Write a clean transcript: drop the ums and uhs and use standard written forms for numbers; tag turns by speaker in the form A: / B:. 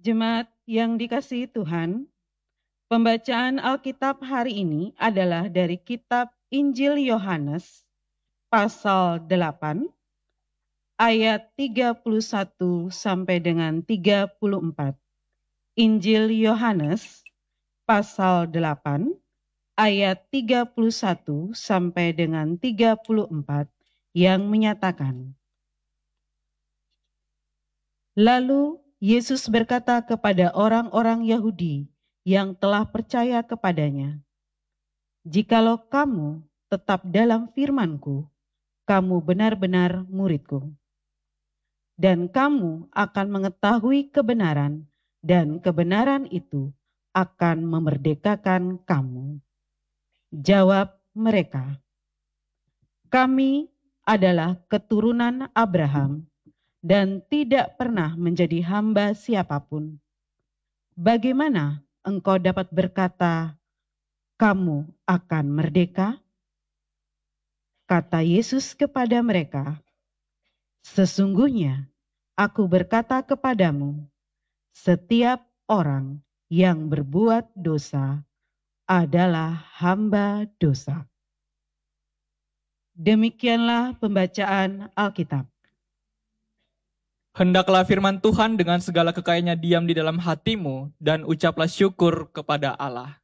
A: Jemaat yang dikasihi Tuhan, pembacaan Alkitab hari ini adalah dari kitab Injil Yohanes pasal 8 ayat 31 sampai dengan 34. Injil Yohanes pasal 8 ayat 31 sampai dengan 34 yang menyatakan, lalu Yesus berkata kepada orang-orang Yahudi yang telah percaya kepadanya, "Jikalau kamu tetap dalam firman-Ku, kamu benar-benar murid-Ku. Dan kamu akan mengetahui kebenaran, dan kebenaran itu akan memerdekakan kamu." Jawab mereka, "Kami adalah keturunan Abraham dan tidak pernah menjadi hamba siapapun. Bagaimana engkau dapat berkata, kamu akan merdeka?" Kata Yesus kepada mereka, "Sesungguhnya aku berkata kepadamu, setiap orang yang berbuat dosa adalah hamba dosa." Demikianlah pembacaan Alkitab.
B: Hendaklah firman Tuhan dengan segala kekayaannya diam di dalam hatimu, dan ucaplah syukur kepada Allah.